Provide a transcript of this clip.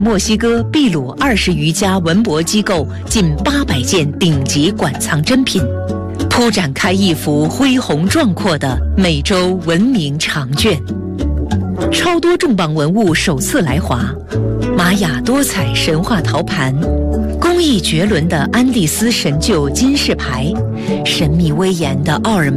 墨西哥、秘鲁20余家文博机构近800件顶级馆藏珍品，铺展开一幅恢宏壮阔的美洲文明长卷。超多重磅文物首次来华，玛雅多彩神话陶盘，工艺绝伦的安第斯神鹫金饰牌，神秘威严的奥尔